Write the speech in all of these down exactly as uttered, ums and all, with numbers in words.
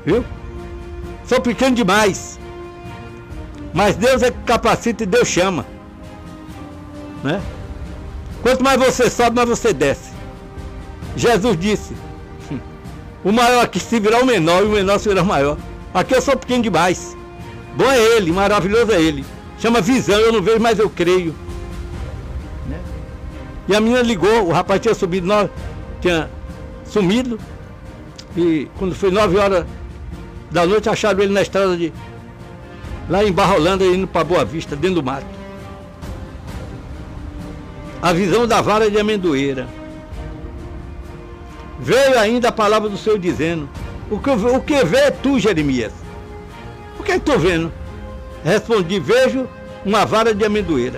Viu? Sou pequeno demais. Mas Deus é que capacita e Deus chama. Né? Quanto mais você sobe, mais você desce. Jesus disse: o maior aqui se virar o menor e o menor se virar o maior. Aqui eu sou pequeno demais. Bom é Ele, maravilhoso é Ele. Chama visão, eu não vejo, mas eu creio. Né? E a menina ligou, o rapaz tinha subido, nove, tinha sumido. E quando foi nove horas da noite, acharam ele na estrada de... lá em Barra Holanda, indo para Boa Vista, dentro do mato. A visão da vara de amendoeira. Veio ainda a palavra do Senhor dizendo: o que, o que vê tu, Jeremias? O que estou vendo? Respondi: vejo uma vara de amendoeira.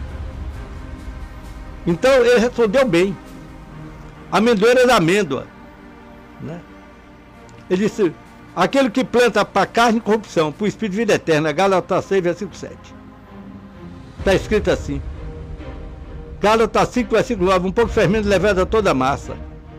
Então ele respondeu bem. Amendoeira da amêndoa. Né? Ele disse: aquele que planta para carne e corrupção, para o espírito de vida eterna. Gálatas seis, versículo sete. Está escrito assim. Gálatas cinco, versículo nove. Um pouco de fermento leveda toda a massa.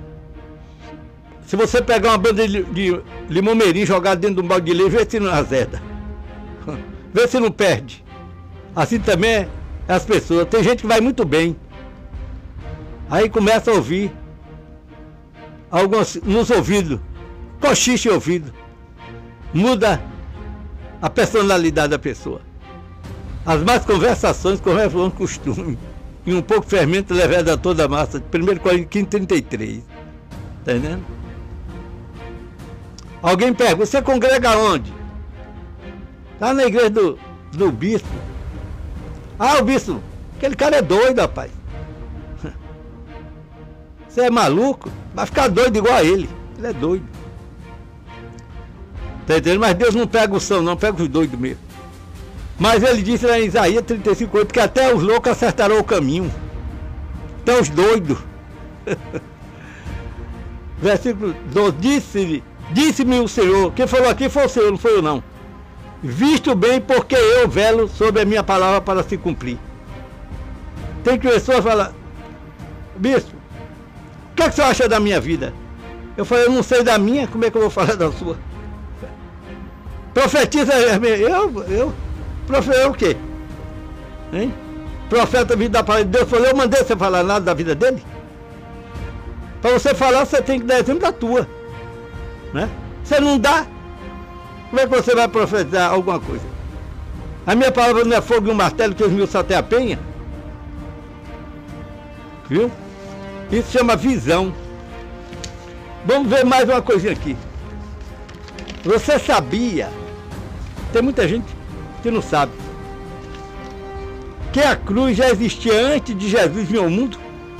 Se você pegar uma banda de, de limão mirim, jogar dentro de um balde de leite, vê se não azeda. Vê se não perde. Assim também é as pessoas. Tem gente que vai muito bem. Aí começa a ouvir alguns nos ouvidos, cochiche em ouvido. Muda a personalidade da pessoa. As más conversações conversam um costume. E um pouco de fermento leveda toda a massa. primeiro Coríntios quinze, trinta e três. Está entendendo? Alguém pergunta: você congrega onde? Lá na igreja do, do bispo. Ah, o bispo, aquele cara é doido, rapaz. Você é maluco? Vai ficar doido igual a ele. Ele é doido. Tá entendendo? Mas Deus não pega o são, não, pega os doidos mesmo. Mas ele disse lá em Isaías trinta e cinco, oito, que até os loucos acertarão o caminho. Até os doidos. Versículo doze, disse-lhe, disse-me o Senhor. Quem falou aqui foi o Senhor, não foi eu não. Visto bem, porque eu velo sobre a minha palavra para se cumprir. Tem pessoas que falam: bispo, o que é que você acha da minha vida? Eu falei: eu não sei da minha, como é que eu vou falar da sua? Profetiza, eu, eu, profeta o quê? Hein? Profeta vida da palavra de Deus. Falei: eu mandei você falar nada da vida dele? Para você falar, você tem que dar exemplo da tua. Né? Você não dá, como é que você vai profetizar alguma coisa? A minha palavra não é fogo e um martelo que os mil até a penha? Viu? Isso chama visão. Vamos ver mais uma coisinha aqui. Você sabia, tem muita gente que não sabe, que a cruz já existia antes de Jesus vir ao mundo?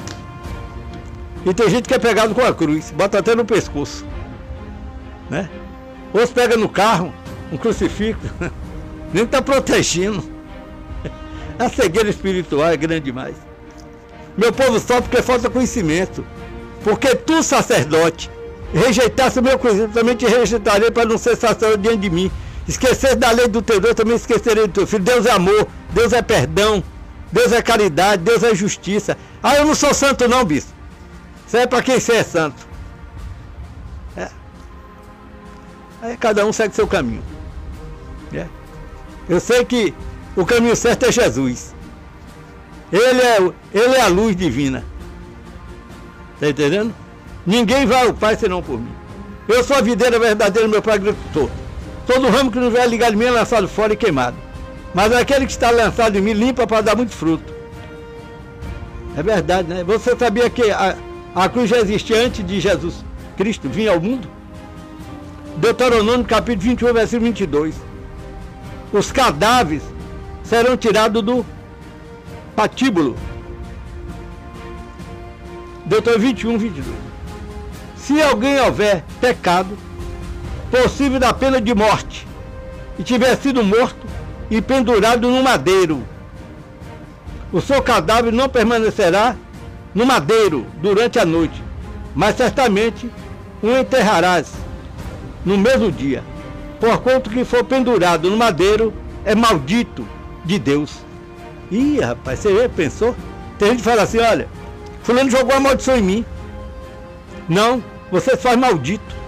E tem gente que é pegado com a cruz, bota até no pescoço, né? Ou se pega no carro, um crucifixo, nem está protegendo. A cegueira espiritual é grande demais. Meu povo sofre porque falta conhecimento. Porque tu, sacerdote, rejeitasse o meu conhecimento, também te rejeitarei para não ser sacerdote diante de mim. Esquecer da lei do teu Deus, também esquecerei do teu filho. Deus é amor, Deus é perdão, Deus é caridade, Deus é justiça. Ah, eu não sou santo não, bispo. Isso é para quem você é santo. É. Aí cada um segue seu caminho. É. Eu sei que o caminho certo é Jesus. Ele é, ele é a luz divina. Está entendendo? Ninguém vai ao Pai senão por mim. Eu sou a videira verdadeira, meu Pai agricultor. Todo ramo que não vier ligado em mim é lançado fora e queimado. Mas aquele que está lançado em mim limpa para dar muito fruto. É verdade, né? Você sabia que a, a cruz já existia antes de Jesus Cristo vir ao mundo? Deuteronômio capítulo vinte e um, versículo vinte e dois. Os cadáveres serão tirados do patíbulo. Deuteronômio vinte e um, vinte e dois. Se alguém houver pecado possível da pena de morte e tiver sido morto e pendurado no madeiro, o seu cadáver não permanecerá no madeiro durante a noite, mas certamente o enterrarás no mesmo dia, porquanto que for pendurado no madeiro é maldito de Deus. Ih, rapaz, você pensou? Tem gente que fala assim: olha, fulano jogou a maldição em mim. Não, você se faz maldito.